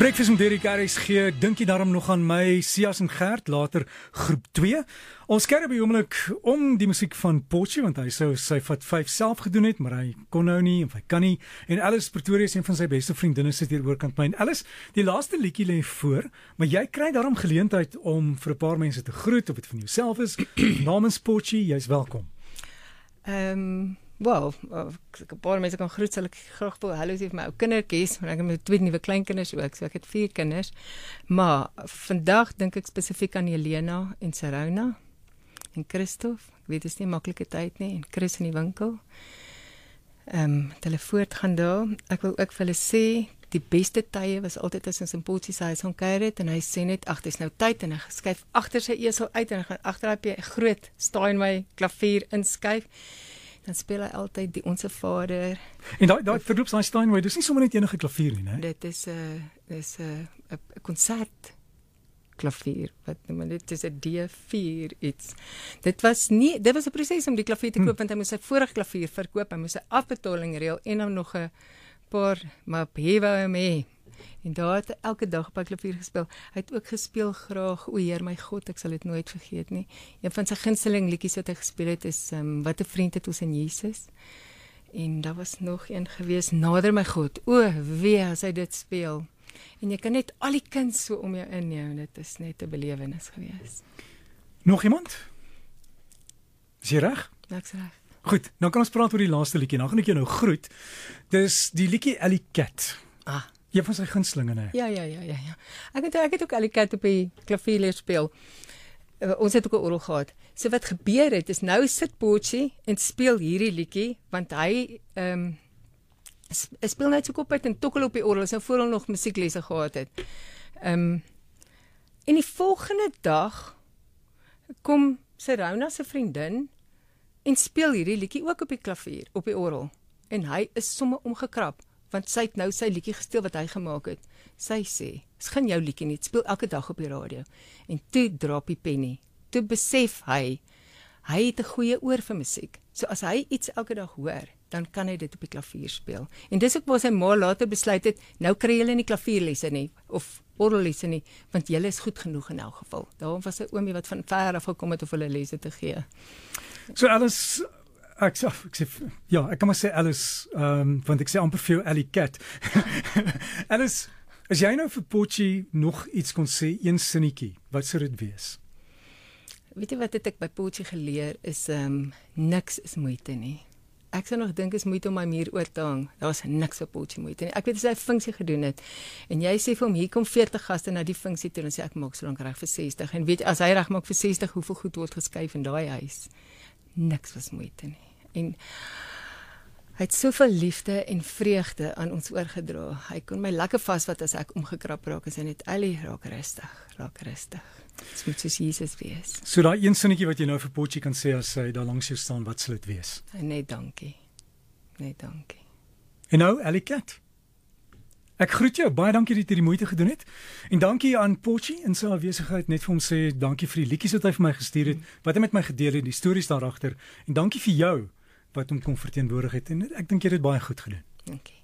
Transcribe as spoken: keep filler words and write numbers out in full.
Breakfast met Derek R S G, ek dink jy daarom nog aan my, Sias en Gert, later groep twee. Ons kerk by oomblik om die musiek van Potjie, want hy sou sy vat vyf self gedoen het, maar hy kon nou nie, of hy kan nie. En Alice Pretoria is een van sy beste vriendinne sit hier oorkant my. En Alice, die laaste liedjie lê voor, maar jy kry daarom geleentheid om vir 'n paar mense te groet, of dit van jouself is, namens Potjie, jy's welkom. Ehm um, Wel, as ek 'n paar mense kan groet, sal ek graag wil hallo sê vir my ou kindertjies, want ek het met twee nuwe kleinkinders ook, so ek het vier kinders. Maar vandag dink ek spesifiek aan Helena en Sarona en Christoph. Ek weet dit is nie 'n maklike tyd nie, en Chris in die winkel. Ehm um, hulle voortgaan daar. Ek wil ook vir hulle sê die beste tye was altyd as ons in Potjie se huis gaan kuier het, en hy sê net ag, dis nou tyd, en hy geskuif agter sy esel uit en hy gaan agter daai groot Steinway klavier inskuif. Dan speel hy altyd die Onse Vader. En daai daai verloops daai Steinway, dis nie sommer net enige klavier nie, né? Dit is 'n uh, dis 'n uh, 'n konsert klavier. Wat noem dit? Is 'n D vier iets. Dit was nie dit was 'n proses om die klavier te koop, hmm. want hy moes sy vorige klavier verkoop, hy moes sy afbetaling reël en dan nog 'n paar maar hewe hom hê. En daar het elke dag op hy klavier gespeel. Hy het ook gespeel graag, o Heer my God, ek sal dit nooit vergeet nie. Een van sy gunsteling liedjies wat hy gespeel het is um, Wat 'n vriend het ons in Jesus. En daar was nog een gewees, Nader my God. O wee as hy dit speel. En jy kan net al die kuns so om jou inneem. Dit is net 'n belewenis gewees. Nog iemand? Is jy reg? Ek's reg. Goed, nou kan ons praat oor die laaste liedjie. Nou gaan ek jou nou groet. Dis die liedjie Alley Cat. Ah. Een van sy gunstelinge, né? Ja, ja, ja, ja, ja. Ek het ek het ook Alley Cat op die klavier leer speel. Uh, ons het ook 'n orgel gehad. So wat gebeur het is nou sit Potjie en speel hierdie liedjie, want hy ehm um, speel net so kop uit en tokkel op die orgel, so voor hom nog musieklesse gehad het. Ehm um, en die volgende dag kom Sarona se vriendin en speel hierdie liedjie ook op die klavier, op die orgel. En hy is sommer omgekrap, want sy het nou sy liedjie gesteel wat hy gemaak het. Sy sê, "Dis geen jou liedjie nie, speel elke dag op die radio." En toe drop die penny. Toe besef hy, hy het 'n goeie oor vir musiek. So as hy iets elke dag hoor, dan kan hy dit op die klavier speel. En dis ook waar sy ma later besluit het, nou kry julle nie klavierlesse nie, of orgellesse nie, want julle is goed genoeg in elk geval. Daarom was sy oomie wat van ver af gekom het om hulle lesse te gee. So Alice, Ek sê, ek sê, ja, ek kan maar sê Alice, um, want ek sê amper vir jou Alley Cat. Alice, as jy nou vir Potjie nog iets kon sê, een sinnetjie, wat sou dit wees? Weet jy wat het ek by Potjie geleer, is um, niks is moeite nie. Ek sou nog dink is moeite om my muur oor te hang. Daar was niks vir Potjie moeite nie. Ek weet as hy 'n funksie gedoen het, en jy sê vir hom, hier kom veertig gaste na die funksie toe, en sê ek maak so lank reg vir sestig, en weet jy, as hy reg maak vir sestig, hoeveel goed word geskuif in daai huis? Niks was moeite nie. En hy het soveel liefde en vreugde aan ons oorgedra. Hy kon my lekker vasvat as ek omgekrap raak, en sy net, Ellie, raak rustig, raak rustig. Dit moet soos Jesus wees. So daai een sinnetjie wat jy nou vir Potjie kan sê, as hy daar langs jou staan, wat sal dit wees? Net dankie. Net dankie. En nou, Alley Cat. Ek groet jou, baie dankie dat jy die moeite gedoen het. En dankie aan Potjie in sy afwesigheid, net vir hom sê, dankie vir die liedjies wat hy vir my gestuur het, wat hy met my gedeel het, die stories daar agter. En dankie vir jou wat hom kom verteenwoordig het, en ek dink jy het dit baie goed gedoen. Dankie.